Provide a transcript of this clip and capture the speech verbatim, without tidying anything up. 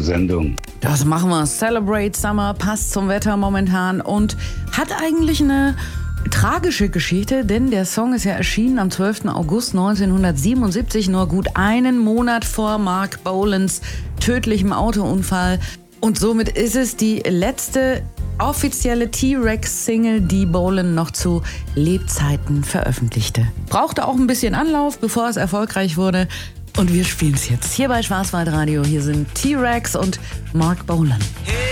Sendung. Das machen wir. Celebrate Summer passt zum Wetter momentan und hat eigentlich eine tragische Geschichte, denn der Song ist ja erschienen am zwölften August neunzehnhundertsiebenundsiebzig, nur gut einen Monat vor Marc Bolans tödlichem Autounfall. Und somit ist es die letzte offizielle T-Rex-Single, die Bolan noch zu Lebzeiten veröffentlichte. Brauchte auch ein bisschen Anlauf, bevor es erfolgreich wurde. Und wir spielen es jetzt hier bei Schwarzwaldradio. Hier sind T-Rex und Marc Bolan.